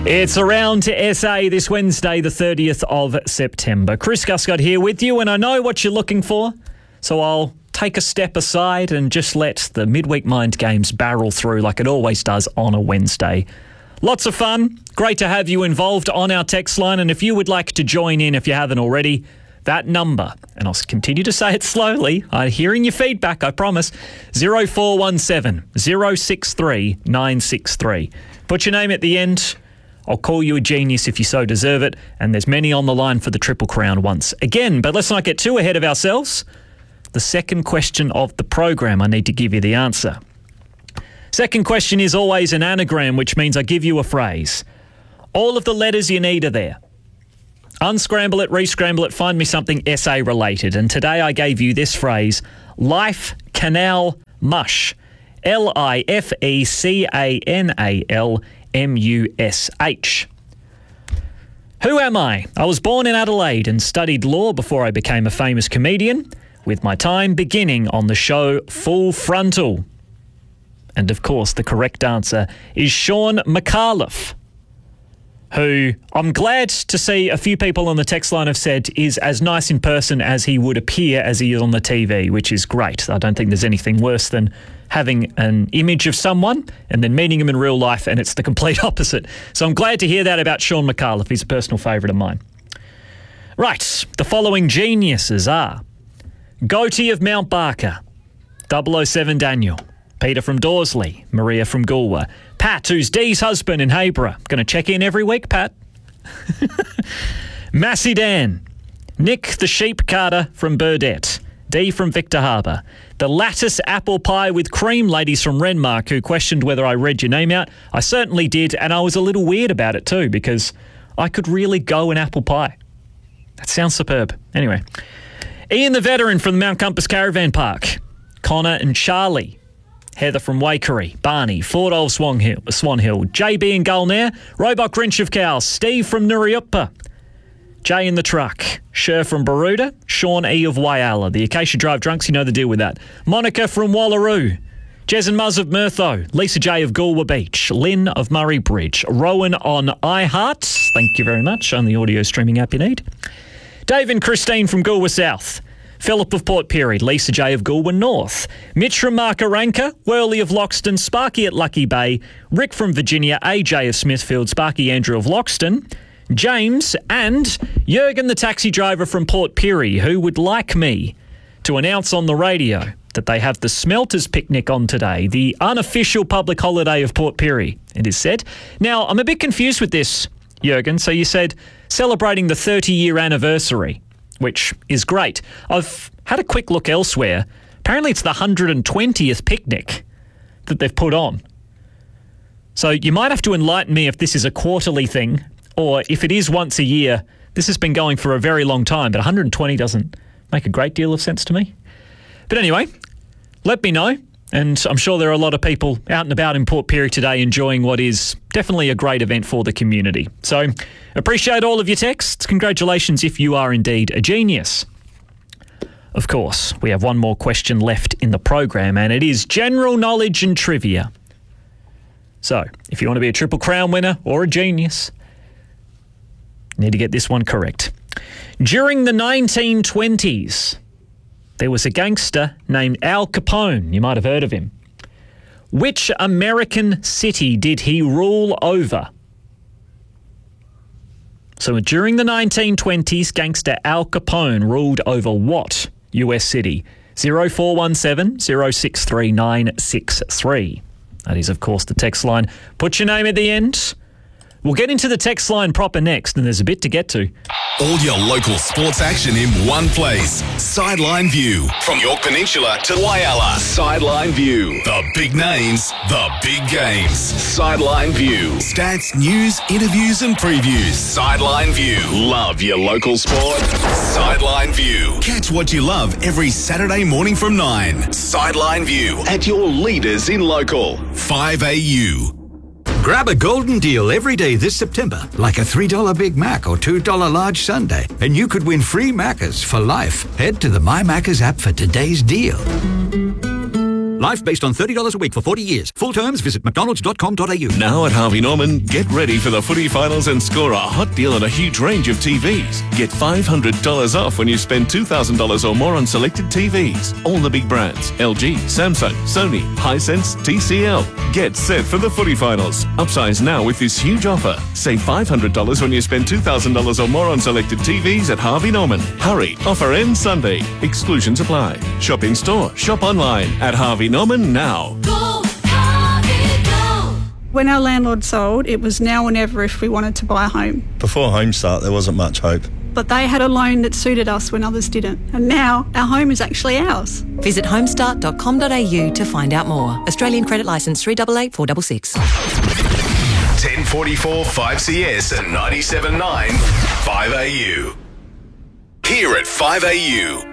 It's Around to SA this Wednesday, the 30th of September. Chris Guscott here with you, and I know what you're looking for, so I'll take a step aside and just let the midweek mind games barrel through like it always does on a Wednesday. Lots of fun. Great to have you involved on our text line, and if you would like to join in, if you haven't already, that number, and I'll continue to say it slowly, I'm hearing your feedback, I promise, 0417 063 963. Put your name at the end. I'll call you a genius if you so deserve it, and there's many on the line for the Triple Crown once again. But let's not get too ahead of ourselves. The second question of the program, I need to give you the answer. Second question is always an anagram, which means I give you a phrase. All of the letters you need are there. Unscramble it, rescramble it, find me something SA related. And today I gave you this phrase, Life Canal Mush. LIFECANALMUSH. Who am I? I was born in Adelaide and studied law before I became a famous comedian, with my time beginning on the show Full Frontal. And of course, the correct answer is Sean McAuliffe, who I'm glad to see a few people on the text line have said is as nice in person as he would appear as he is on the TV, which is great. I don't think there's anything worse than having an image of someone and then meeting him in real life and it's the complete opposite. So I'm glad to hear that about Sean McAuliffe. He's a personal favourite of mine. Right, the following geniuses are Goatee of Mount Barker, 007 Daniel, Peter from Dorsley, Maria from Goolwa, Pat, who's Dee's husband in Hayborough. Going to check in every week, Pat. Massey Dan, Nick the sheep carter from Burdett, Dee from Victor Harbour, the lattice apple pie with cream ladies from Renmark who questioned whether I read your name out. I certainly did, and I was a little weird about it too because I could really go an apple pie. That sounds superb. Anyway, Ian the veteran from the Mount Compass Caravan Park, Connor and Charlie, Heather from Waikerie, Barney, Fort Old Swan Hill, JB and Gulnair, Robot Grinch of Cows, Steve from Nuriuppa, Jay in the Truck, Sher from Baroota, Sean E of Whyalla, the Acacia Drive Drunks, you know the deal with that, Monica from Wallaroo, Jez and Muzz of Murtho, Lisa J of Goolwa Beach, Lynn of Murray Bridge, Rowan on iHeart, thank you very much, on the audio streaming app you need, Dave and Christine from Goolwa South, Philip of Port Pirie, Lisa J of Goolwa North, Mitch from Markaranka, Worley of Loxton, Sparky at Lucky Bay, Rick from Virginia, AJ of Smithfield, Sparky Andrew of Loxton, James and Jurgen the taxi driver from Port Pirie, who would like me to announce on the radio that they have the Smelters Picnic on today, the unofficial public holiday of Port Pirie, it is said. Now, I'm a bit confused with this, Jurgen. So you said celebrating the 30-year anniversary, which is great. I've had a quick look elsewhere. Apparently it's the 120th picnic that they've put on. So you might have to enlighten me if this is a quarterly thing or if it is once a year. This has been going for a very long time, but 120 doesn't make a great deal of sense to me. But anyway, let me know. And I'm sure there are a lot of people out and about in Port Pirie today enjoying what is definitely a great event for the community. So appreciate all of your texts. Congratulations if you are indeed a genius. Of course, we have one more question left in the program, and it is general knowledge and trivia. So if you want to be a Triple Crown winner or a genius, you need to get this one correct. During the 1920s, there was a gangster named Al Capone. You might have heard of him. Which American city did he rule over? So during the 1920s, gangster Al Capone ruled over what US city? 0417 063 963. That is, of course, the text line. Put your name at the end. We'll get into the text line proper next, and there's a bit to get to. All your local sports action in one place. Sideline View. From York Peninsula to Whyalla. Sideline View. The big names, the big games. Sideline View. Stats, news, interviews and previews. Sideline View. Love your local sport? Sideline View. Catch what you love every Saturday morning from 9. Sideline View. At your leaders in local. 5AU. Grab a golden deal every day this September, like a $3 Big Mac or $2 large sundae, and you could win free Maccas for life. Head to the My Maccas app for today's deal. Life based on $30 a week for 40 years. Full terms, visit mcdonalds.com.au. Now at Harvey Norman, get ready for the footy finals and score a hot deal on a huge range of TVs. Get $500 off when you spend $2,000 or more on selected TVs. All the big brands: LG, Samsung, Sony, Hisense, TCL. Get set for the footy finals. Upsize now with this huge offer. Save $500 when you spend $2,000 or more on selected TVs at Harvey Norman. Hurry, offer ends Sunday. Exclusions apply. Shop in store, shop online at Harvey Norman now. Go, Harvey, go. When our landlord sold, it was now or never if we wanted to buy a home. Before Homestart, there wasn't much hope. But they had a loan that suited us when others didn't. And now our home is actually ours. Visit homestart.com.au to find out more. Australian credit licence 388 466. 1044 5CS and 97.9 5AU. Here at 5AU.